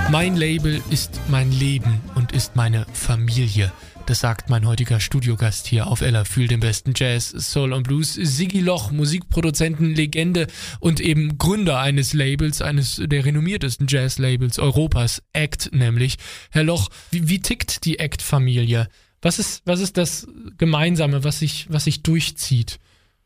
Mein Label ist mein Leben und ist meine Familie. Das sagt mein heutiger Studiogast hier auf Ella Fühl den besten Jazz, Soul und Blues. Sigi Loch, Musikproduzenten, Legende und eben Gründer eines Labels, eines der renommiertesten Jazz-Labels Europas, ACT nämlich. Herr Loch, wie tickt die ACT-Familie? Was ist das Gemeinsame, was sich durchzieht?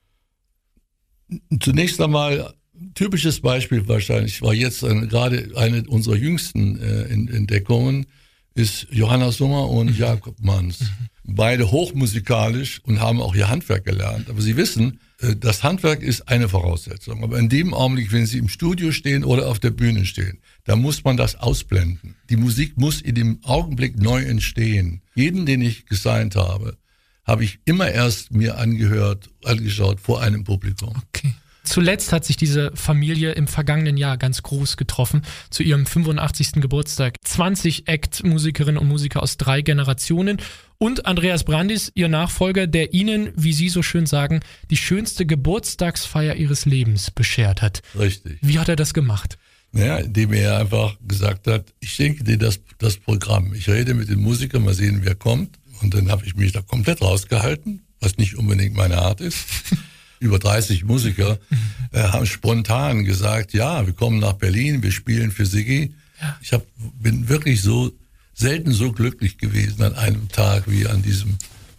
Zunächst einmal, typisches Beispiel wahrscheinlich, war jetzt gerade eine unserer jüngsten Entdeckungen, ist Johanna Summer und Jakob Manns. Beide hochmusikalisch und haben auch ihr Handwerk gelernt. Aber Sie wissen, das Handwerk ist eine Voraussetzung. Aber in dem Augenblick, wenn Sie im Studio stehen oder auf der Bühne stehen, da muss man das ausblenden. Die Musik muss in dem Augenblick neu entstehen. Jeden, den ich gesigned habe ich immer erst mir angeschaut vor einem Publikum. Okay. Zuletzt hat sich diese Familie im vergangenen Jahr ganz groß getroffen, zu ihrem 85. Geburtstag. 20 ACT-Musikerinnen und Musiker aus 3 Generationen und Andreas Brandis, ihr Nachfolger, der ihnen, wie Sie so schön sagen, die schönste Geburtstagsfeier ihres Lebens beschert hat. Richtig. Wie hat er das gemacht? Naja, indem er einfach gesagt hat, ich schenke dir das Programm. Ich rede mit den Musikern, mal sehen, wer kommt. Und dann habe ich mich da komplett rausgehalten, was nicht unbedingt meine Art ist. Über 30 Musiker haben spontan gesagt, ja, wir kommen nach Berlin, wir spielen für Sigi. Ja. Ich bin wirklich selten so glücklich gewesen an einem Tag wie an diesem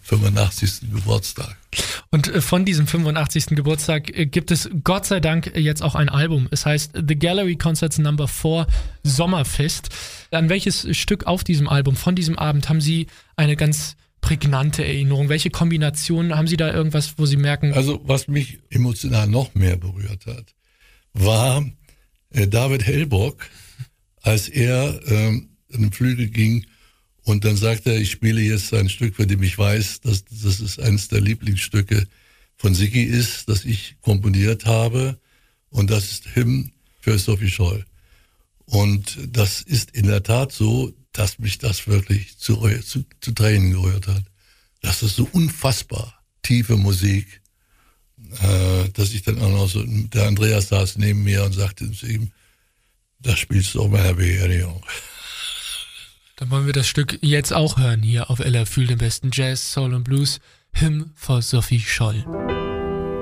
85. Geburtstag. Und von diesem 85. Geburtstag gibt es Gott sei Dank jetzt auch ein Album. Es heißt The Gallery Concerts No. 4 Sommerfest. An welches Stück auf diesem Album, von diesem Abend, haben Sie eine ganz prägnante Erinnerung? Welche Kombinationen, haben Sie da irgendwas, wo Sie merken? Also was mich emotional noch mehr berührt hat, war David Hellbock, als er an den Flügel ging und dann sagte er, ich spiele jetzt ein Stück, von dem ich weiß, dass es eines der Lieblingsstücke von Sigi ist, das ich komponiert habe, und das ist Hymn für Sophie Scholl. Und das ist in der Tat so, dass mich das wirklich zu Tränen gerührt hat. Das ist so unfassbar tiefe Musik, dass ich dann auch noch so, der Andreas saß neben mir und sagte zu ihm, das spielst du auf meiner Beerdigung. Dann wollen wir das Stück jetzt auch hören, hier auf Ella Fühl den besten Jazz, Soul und Blues, Hymn for Sophie Scholl.